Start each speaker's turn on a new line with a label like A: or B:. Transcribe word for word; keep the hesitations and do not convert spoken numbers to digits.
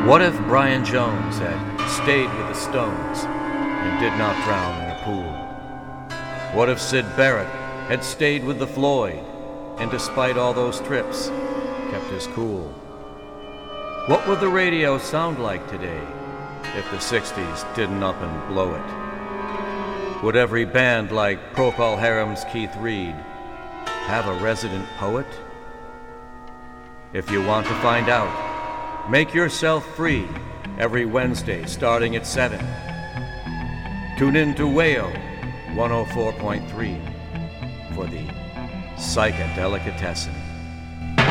A: What if Brian Jones had stayed with the Stones and did not drown in a pool? What if Syd Barrett had stayed with the Floyd and despite all those trips, kept his cool? What would the radio sound like today if the sixties didn't up and blow it? Would every band like Procol Harum's Keith Reed have a resident poet? If you want to find out, make yourself free every Wednesday starting at seven. Tune in to Whale one oh four point three for the Psychedelicatessen.